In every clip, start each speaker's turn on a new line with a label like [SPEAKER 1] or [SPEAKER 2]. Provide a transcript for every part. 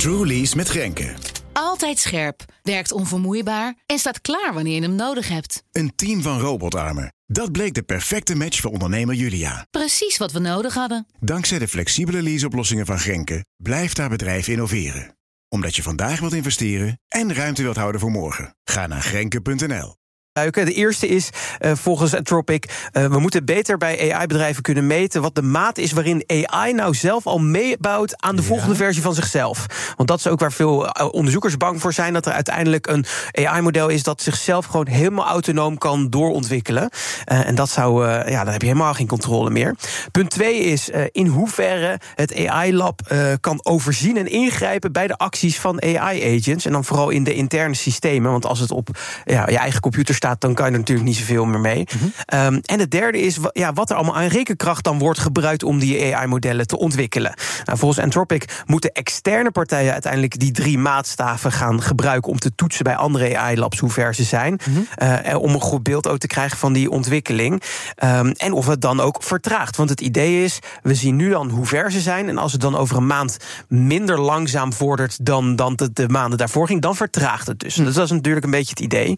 [SPEAKER 1] TrueLease met Grenke.
[SPEAKER 2] Altijd scherp, werkt onvermoeibaar en staat klaar wanneer je hem nodig hebt.
[SPEAKER 1] Een team van robotarmen. Dat bleek de perfecte match voor ondernemer Julia.
[SPEAKER 2] Precies wat we nodig hadden.
[SPEAKER 1] Dankzij de flexibele leaseoplossingen van Grenke blijft haar bedrijf innoveren. Omdat je vandaag wilt investeren en ruimte wilt houden voor morgen. Ga naar Grenke.nl.
[SPEAKER 3] De eerste is volgens Anthropic, we moeten beter bij AI-bedrijven kunnen meten wat de maat is waarin AI nou zelf al meebouwt aan de volgende versie van zichzelf. Want dat is ook waar veel onderzoekers bang voor zijn, dat er uiteindelijk een AI-model is dat zichzelf gewoon helemaal autonoom kan doorontwikkelen. En dat zou, daar heb je helemaal geen controle meer. Punt 2 is in hoeverre het AI-lab kan overzien en ingrijpen bij de acties van AI-agents. En dan vooral in de interne systemen, want als het op je eigen computer staat, dan kan je er natuurlijk niet zoveel meer mee. En het derde is wat er allemaal aan rekenkracht dan wordt gebruikt om die AI-modellen te ontwikkelen. Nou, volgens Anthropic moeten externe partijen uiteindelijk die 3 maatstaven gaan gebruiken om te toetsen bij andere AI-labs hoe ver ze zijn. Om een goed beeld ook te krijgen van die ontwikkeling. En of het dan ook vertraagt. Want het idee is, we zien nu dan hoe ver ze zijn. En als het dan over een maand minder langzaam vordert dan de maanden daarvoor ging, dan vertraagt het dus. Dus dat is natuurlijk een beetje het idee.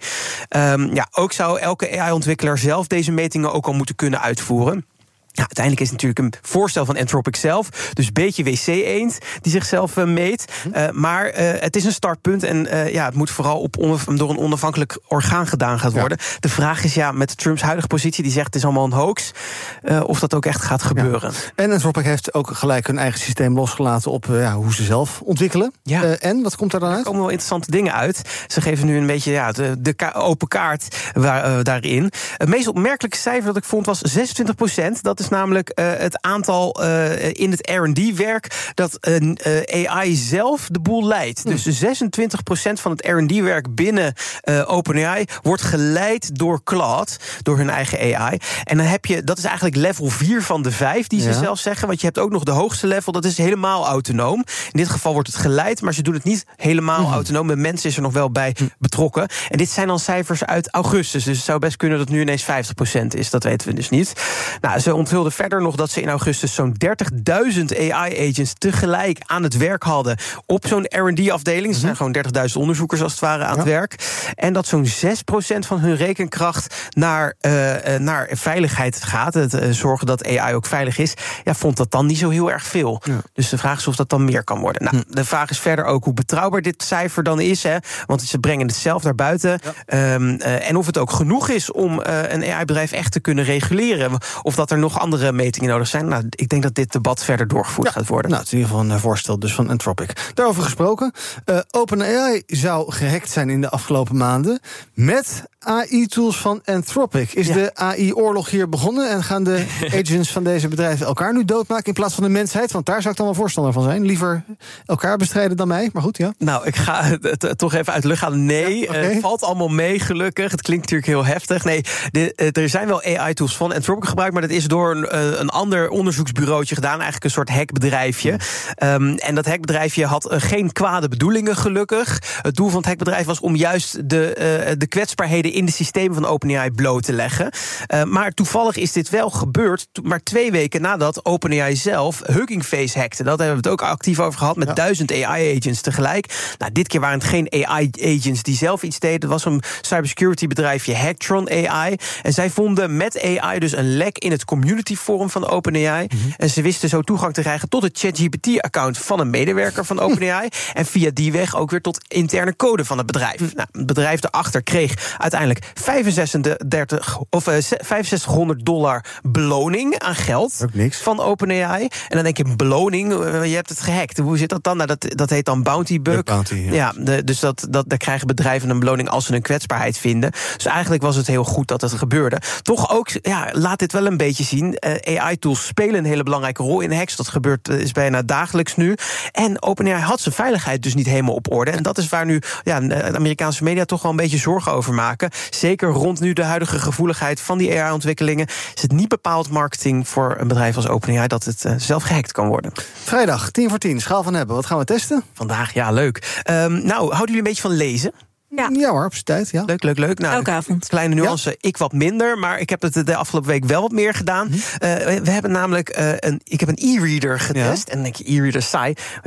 [SPEAKER 3] Ook zou elke AI-ontwikkelaar zelf deze metingen ook al moeten kunnen uitvoeren. Ja, uiteindelijk is het natuurlijk een voorstel van Anthropic zelf. Dus een beetje wc-eend die zichzelf meet. Maar het is een startpunt. En het moet vooral door een onafhankelijk orgaan gedaan gaan worden. De vraag is met Trumps huidige positie, die zegt het is allemaal een hoax, of dat ook echt gaat gebeuren.
[SPEAKER 4] Ja. En Anthropic heeft ook gelijk hun eigen systeem losgelaten op hoe ze zelf ontwikkelen. Ja. En wat komt er dan uit?
[SPEAKER 3] Er komen wel interessante dingen uit. Ze geven nu een beetje de open kaart daarin. Het meest opmerkelijke cijfer dat ik vond was 26%. Dat is namelijk het aantal in het R&D-werk dat AI zelf de boel leidt. Dus 26% van het R&D-werk binnen OpenAI wordt geleid door Claude, door hun eigen AI. En dan heb je, dat is eigenlijk level 4 van de 5 die ze zelf zeggen, want je hebt ook nog de hoogste level, dat is helemaal autonoom. In dit geval wordt het geleid, maar ze doen het niet helemaal autonoom. Met mensen is er nog wel bij betrokken. En dit zijn dan cijfers uit augustus, dus het zou best kunnen dat het nu ineens 50% is. Dat weten we dus niet. Nou, ze onthulden verder nog dat ze in augustus zo'n 30.000 AI-agents tegelijk aan het werk hadden op zo'n R&D-afdeling. Er zijn gewoon 30.000 onderzoekers als het ware aan het werk. En dat zo'n 6% van hun rekenkracht naar veiligheid gaat. Het zorgen dat AI ook veilig is. Ja, vond dat dan niet zo heel erg veel. Ja. Dus de vraag is of dat dan meer kan worden. Nou, de vraag is verder ook hoe betrouwbaar dit cijfer dan is. Want ze brengen het zelf naar buiten. Ja. En of het ook genoeg is om een AI-bedrijf echt te kunnen reguleren. Of dat er nog andere metingen nodig zijn. Nou, ik denk dat dit debat verder doorgevoerd gaat worden.
[SPEAKER 4] Nou, het is in ieder geval een voorstel dus van Anthropic. Daarover gesproken. OpenAI zou gehackt zijn in de afgelopen maanden met AI-tools van Anthropic. Is de AI-oorlog hier begonnen en gaan de agents van deze bedrijven elkaar nu doodmaken in plaats van de mensheid? Want daar zou ik dan wel voorstander van zijn. Liever elkaar bestrijden dan mij, maar goed, ja.
[SPEAKER 3] Nou, ik ga het toch even uit de lucht halen. Nee, het valt allemaal mee, gelukkig. Het klinkt natuurlijk heel heftig. Nee, er zijn wel AI-tools van Anthropic gebruikt, maar dat is door een ander onderzoeksbureautje gedaan. Eigenlijk een soort hackbedrijfje. En dat hackbedrijfje had geen kwade bedoelingen, gelukkig. Het doel van het hackbedrijf was om juist de kwetsbaarheden in de systemen van OpenAI bloot te leggen. Maar toevallig is dit wel gebeurd, maar 2 weken nadat OpenAI zelf Hugging Face hackte. Dat hebben we het ook actief over gehad, met 1000 AI-agents tegelijk. Nou, dit keer waren het geen AI-agents die zelf iets deden. Het was een cybersecurity bedrijfje, Hacktron AI. En zij vonden met AI dus een lek in het community forum van OpenAI. En ze wisten zo toegang te krijgen tot het ChatGPT-account van een medewerker van OpenAI. En via die weg ook weer tot interne code van het bedrijf. Nou, het bedrijf daarachter kreeg uiteindelijk $6500 beloning aan geld van OpenAI. En dan denk je, beloning, je hebt het gehackt. Hoe zit dat dan? Nou, dat heet dan bounty bug. Dus daar krijgen bedrijven een beloning als ze een kwetsbaarheid vinden. Dus eigenlijk was het heel goed dat het gebeurde. Toch ook, laat dit wel een beetje zien. AI-tools spelen een hele belangrijke rol in hacks. Dat gebeurt is bijna dagelijks nu. En OpenAI had zijn veiligheid dus niet helemaal op orde. En dat is waar nu de Amerikaanse media toch wel een beetje zorgen over maken. Zeker rond nu de huidige gevoeligheid van die AI-ontwikkelingen is het niet bepaald marketing voor een bedrijf als OpenAI dat het zelf gehackt kan worden.
[SPEAKER 4] Vrijdag, 10:10, Schaal van Hebben. Wat gaan we testen?
[SPEAKER 3] Vandaag, leuk. Houden jullie een beetje van lezen?
[SPEAKER 4] Ja hoor, op zijn tijd. Ja.
[SPEAKER 3] Leuk. Nou,
[SPEAKER 2] elke avond.
[SPEAKER 3] Kleine nuance, ik wat minder, maar ik heb het de afgelopen week wel wat meer gedaan. We hebben namelijk ik heb een e-reader getest. En dan denk je, e-reader saai.